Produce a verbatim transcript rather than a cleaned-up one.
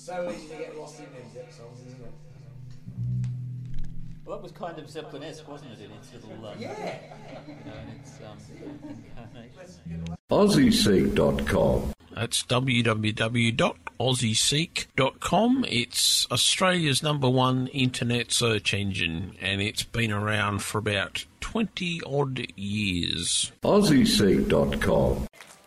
So easy to get lost in these Zepp songs, isn't it? Well, that was kind of Zeppelin-esque, wasn't it, in its little... Um, yeah. You know, in its um, incarnation. Aussie Seek dot com. That's w w w dot aussie seek dot com. It's Australia's number one internet search engine, and it's been around for about twenty odd years. Aussie Seek dot com.